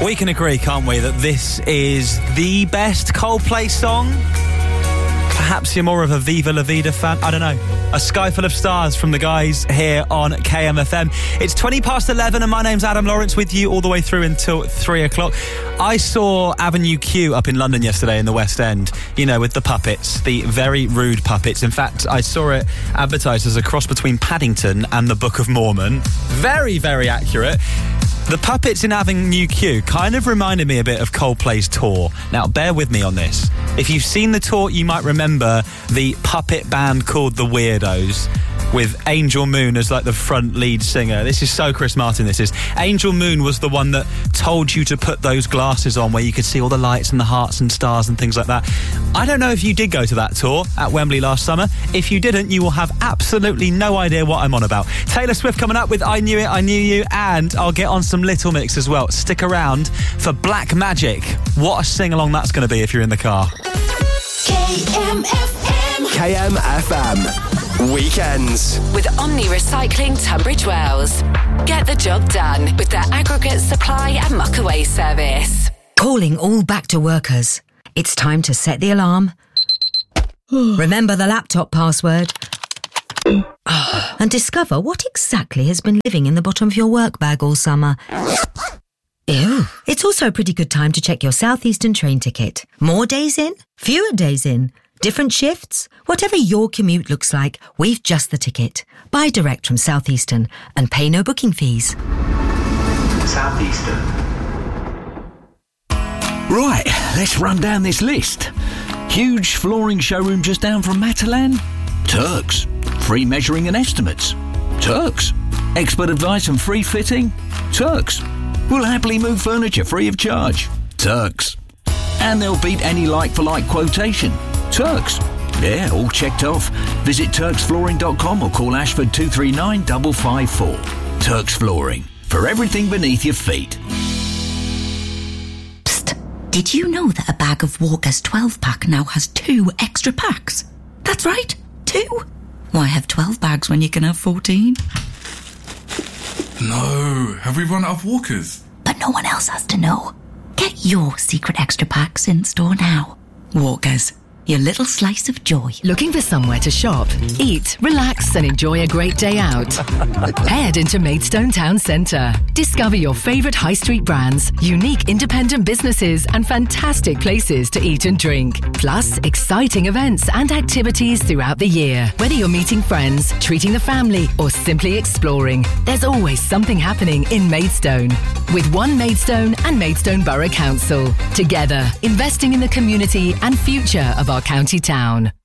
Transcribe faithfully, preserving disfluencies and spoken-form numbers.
We can agree, can't we, that this is the best Coldplay song? Perhaps you're more of a Viva La Vida fan. I don't know. A Sky Full of Stars from the guys here on K M F M. It's twenty past eleven and my name's Adam Lawrence with you all the way through until three o'clock. I saw Avenue Q up in London yesterday in the West End, you know, with the puppets, the very rude puppets. In fact, I saw it advertised as a cross between Paddington and the Book of Mormon. Very, very accurate. The puppets in Avenue Q kind of reminded me a bit of Coldplay's tour. Now, bear with me on this. If you've seen the tour, you might remember the puppet band called The Weirdos, with Angel Moon as like the front lead singer. This is so Chris Martin, this is. Angel Moon was the one that told you to put those glasses on where you could see all the lights and the hearts and stars and things like that. I don't know if you did go to that tour at Wembley last summer. If you didn't, you will have absolutely no idea what I'm on about. Taylor Swift coming up with I Knew It, I Knew You, and I'll get on some Little Mix as well. Stick around for Black Magic. What a sing-along that's going to be if you're in the car. K M F M. K M F M. Weekends with Omni Recycling Tunbridge Wells. Get the job done with their aggregate supply and muck away service. Calling all back to workers. It's time to set the alarm. Remember the laptop password. And discover what exactly has been living in the bottom of your work bag all summer. Ew. It's also a pretty good time to check your South Eastern train ticket. More days in, fewer days in, different shifts. Whatever your commute looks like, we've just the ticket. Buy direct from South Eastern and pay no booking fees. South Eastern. Right, let's run down this list. Huge flooring showroom just down from Matalan? Turks. Free measuring and estimates? Turks. Expert advice and free fitting? Turks. We'll happily move furniture free of charge? Turks. And they'll beat any like-for-like quotation? Turks. Yeah, all checked off. Visit turks flooring dot com or call Ashford two three nine five five four. Turks Flooring. For everything beneath your feet. Psst. Did you know that a bag of Walker's twelve pack now has two extra packs? That's right, two. Why have twelve bags when you can have fourteen? No, have we run out of Walkers? But no one else has to know. Get your secret extra packs in store now. Walkers. Your little slice of joy. Looking for somewhere to shop, eat, relax and enjoy a great day out? Head into Maidstone Town Centre. Discover your favourite high street brands, unique independent businesses and fantastic places to eat and drink. Plus, exciting events and activities throughout the year. Whether you're meeting friends, treating the family or simply exploring, there's always something happening in Maidstone. With One Maidstone and Maidstone Borough Council. Together, investing in the community and future of our county town.